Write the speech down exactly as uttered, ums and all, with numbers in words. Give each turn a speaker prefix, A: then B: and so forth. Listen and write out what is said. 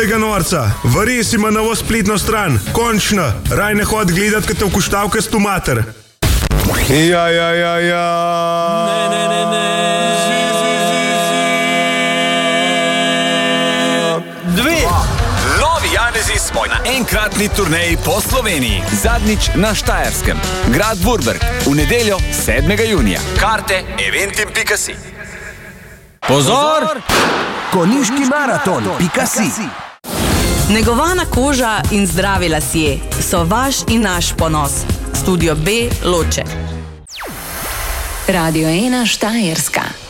A: Glej ga norca, varis ima novo spletno stran. Končno, raj ne hod gledat, kad te vkuštavke stu mater. Ja, ja, ja, ja.
B: Ne, ne, ne, ne. Dve.
C: Novi Janezi smo na enkratni turneji po Sloveniji. Zadnjič na Štajerskem. Grad Vurberg. V nedeljo sedmega junija. Karte eventim pika si.
B: Pozor!
D: Konjiški maraton pika si.
E: Negovana koža in zdravi lasje so vaš in naš ponos. Studio B Loče.
F: Radio ena Štajerska.